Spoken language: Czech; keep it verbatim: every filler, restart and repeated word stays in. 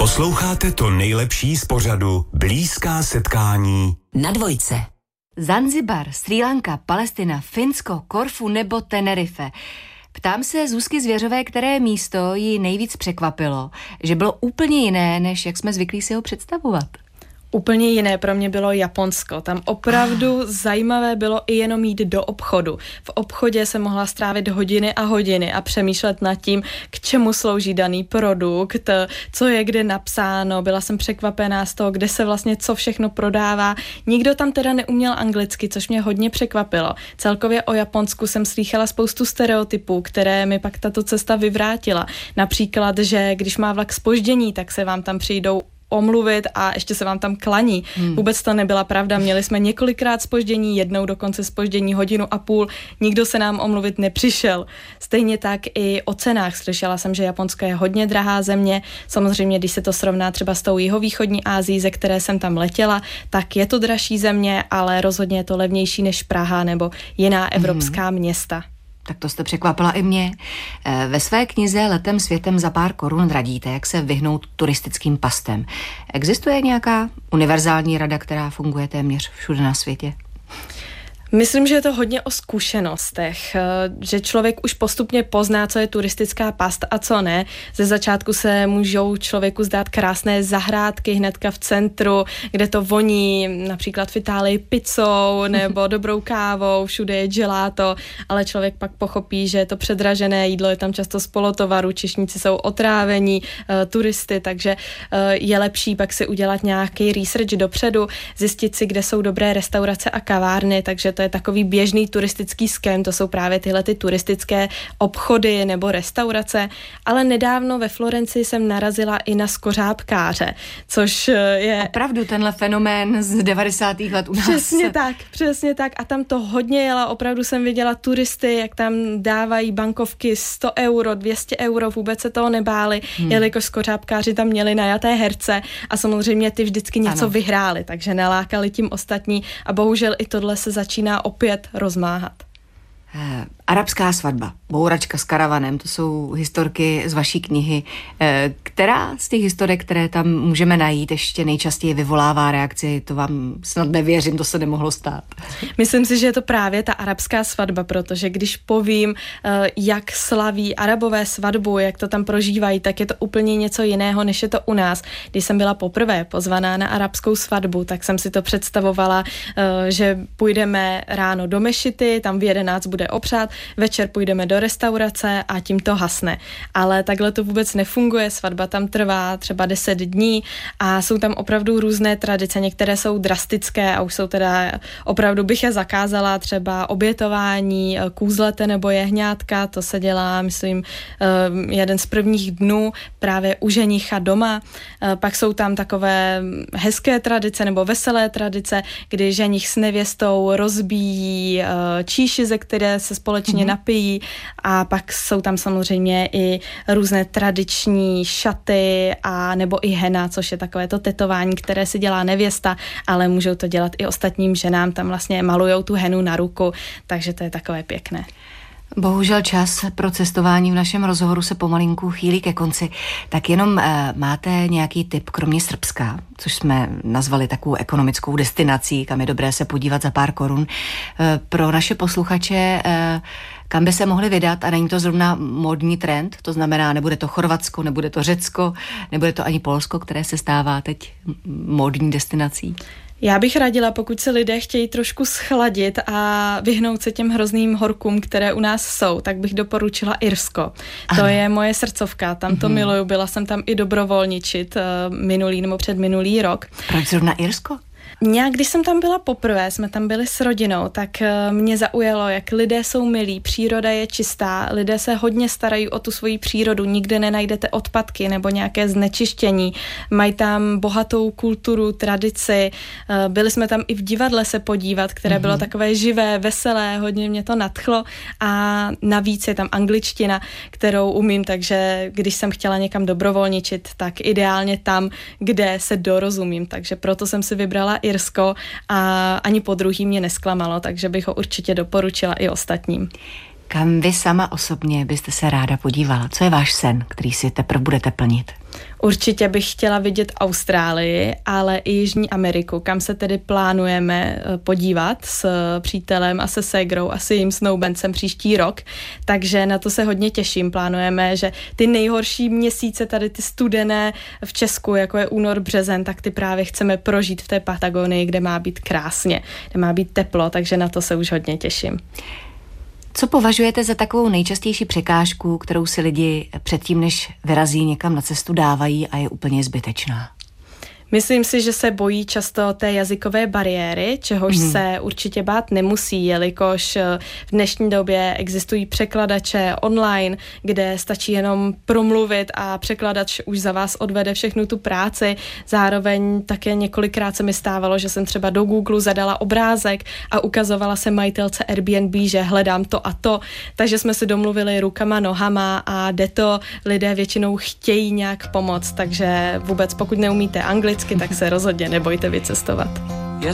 Posloucháte to nejlepší z pořadu Blízká setkání na Dvojce. Zanzibar, Srí Lanka, Palestina, Finsko, Korfu nebo Tenerife. Ptám se Zuzky Zvěřové, které místo ji nejvíc překvapilo, že bylo úplně jiné, než jak jsme zvyklí si ho představovat. Úplně jiné pro mě bylo Japonsko. Tam opravdu ah. zajímavé bylo i jenom jít do obchodu. V obchodě jsem mohla strávit hodiny a hodiny a přemýšlet nad tím, k čemu slouží daný produkt, co je kde napsáno. Byla jsem překvapená z toho, kde se vlastně co všechno prodává. Nikdo tam teda neuměl anglicky, což mě hodně překvapilo. Celkově o Japonsku jsem slýchala spoustu stereotypů, které mi pak tato cesta vyvrátila. Například, že když má vlak zpoždění, tak se vám tam přijdou omluvit a ještě se vám tam klaní. Hmm. Vůbec to nebyla pravda. Měli jsme několikrát zpoždění, jednou dokonce zpoždění hodinu a půl. Nikdo se nám omluvit nepřišel. Stejně tak i o cenách. Slyšela jsem, že Japonsko je hodně drahá země. Samozřejmě, když se to srovná třeba s tou jihovýchodní Asií, ze které jsem tam letěla, tak je to dražší země, ale rozhodně je to levnější než Praha nebo jiná evropská hmm. města. Tak to jste překvapila i mě. Ve své knize Letem světem za pár korun radíte, jak se vyhnout turistickým pastem. Existuje nějaká univerzální rada, která funguje téměř všude na světě? Myslím, že je to hodně o zkušenostech, že člověk už postupně pozná, co je turistická past a co ne. Ze začátku se můžou člověku zdát krásné zahrádky hnedka v centru, kde to voní například v Itálii pizzou nebo dobrou kávou, všude je gelato, ale člověk pak pochopí, že je to předražené jídlo, je tam často z polotovaru, číšníci jsou otrávení, turisty, takže je lepší pak si udělat nějaký research dopředu, zjistit si, kde jsou dobré restaurace a kavárny, takže to je takový běžný turistický skem, to jsou právě tyhle ty turistické obchody nebo restaurace, ale nedávno ve Florencii jsem narazila i na skořápkáře, což je... Opravdu tenhle fenomén z devadesátých let u nás. Přesně tak, přesně tak a tam to hodně jela, opravdu jsem viděla turisty, jak tam dávají bankovky sto euro, dvě stě euro, vůbec se toho nebáli, hmm. jelikož skořápkáři tam měli najaté herce a samozřejmě ty vždycky něco ano. vyhráli, takže nalákali tím ostatní a bohužel i tohle se začíná opět rozmáhat. Eh, arabská svatba, bouračka s karavanem, to jsou historky z vaší knihy. Eh, která z těch historek, které tam můžeme najít, ještě nejčastěji vyvolává reakci? To vám snad nevěřím, to se nemohlo stát. Myslím si, že je to právě ta arabská svatba, protože když povím, eh, jak slaví Arabové svatbu, jak to tam prožívají, tak je to úplně něco jiného, než je to u nás. Když jsem byla poprvé pozvaná na arabskou svatbu, tak jsem si to představovala, eh, že půjdeme ráno do mešity, tam v jedenáct bude obřad, večer půjdeme do restaurace a tím to hasne. Ale takhle to vůbec nefunguje, svatba tam trvá třeba deset dní a jsou tam opravdu různé tradice, některé jsou drastické a už jsou teda, opravdu bych je zakázala, třeba obětování kůzlete nebo jehňátka, to se dělá, myslím, jeden z prvních dnů právě u ženicha doma. Pak jsou tam takové hezké tradice nebo veselé tradice, kdy ženich s nevěstou rozbíjí číši, ze které se společně mm-hmm. napijí a pak jsou tam samozřejmě i různé tradiční šaty a nebo i hena, což je takové to tetování, které si dělá nevěsta, ale můžou to dělat i ostatním ženám, tam vlastně malujou tu henu na ruku, takže to je takové pěkné. Bohužel čas pro cestování v našem rozhovoru se pomalinku chýlí ke konci. Tak jenom e, máte nějaký tip, kromě Srbska, což jsme nazvali takovou ekonomickou destinací, kam je dobré se podívat za pár korun, e, pro naše posluchače, e, kam by se mohli vydat a není to zrovna módní trend, to znamená, nebude to Chorvatsko, nebude to Řecko, nebude to ani Polsko, které se stává teď módní destinací? Já bych radila, pokud se lidé chtějí trošku schladit a vyhnout se těm hrozným horkům, které u nás jsou, tak bych doporučila Irsko. Ano. To je moje srdcovka, tam to mm-hmm. miluju, byla jsem tam i dobrovolničit uh, minulý nebo předminulý rok. Proč zrovna Irsko? Nějak, když jsem tam byla poprvé, jsme tam byli s rodinou, tak mě zaujalo, jak lidé jsou milí, příroda je čistá, lidé se hodně starají o tu svoji přírodu, nikde nenajdete odpadky nebo nějaké znečištění, mají tam bohatou kulturu, tradici, byli jsme tam i v divadle se podívat, které mm-hmm. bylo takové živé, veselé, hodně mě to nadchlo a navíc je tam angličtina, kterou umím, takže když jsem chtěla někam dobrovolničit, tak ideálně tam, kde se dorozumím, takže proto jsem si vybrala Irsko a ani po druhý mě nesklamalo, takže bych ho určitě doporučila i ostatním. Kam vy sama osobně byste se ráda podívala? Co je váš sen, který si teprve budete plnit? Určitě bych chtěla vidět Austrálii, ale i Jižní Ameriku, kam se tedy plánujeme podívat s přítelem a se ségrou a s jejím snoubencem příští rok, takže na to se hodně těším. Plánujeme, že ty nejhorší měsíce, tady ty studené v Česku, jako je únor, březen, tak ty právě chceme prožít v té Patagonii, kde má být krásně, kde má být teplo, takže na to se už hodně těším. Co považujete za takovou nejčastější překážku, kterou si lidi předtím, než vyrazí někam na cestu, dávají a je úplně zbytečná? Myslím si, že se bojí často té jazykové bariéry, čehož mm. se určitě bát nemusí, jelikož v dnešní době existují překladače online, kde stačí jenom promluvit a překladač už za vás odvede všechnu tu práci. Zároveň také několikrát se mi stávalo, že jsem třeba do Google zadala obrázek a ukazovala se majitelce Airbnb, že hledám to a to, takže jsme si domluvili rukama, nohama a jde to. Lidé většinou chtějí nějak pomoct, takže vůbec pokud neumíte anglicky, tak se rozhodně nebojte vycestovat.